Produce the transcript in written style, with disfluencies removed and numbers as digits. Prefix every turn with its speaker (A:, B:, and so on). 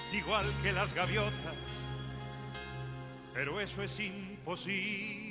A: igual que las gaviotas, pero eso es imposible.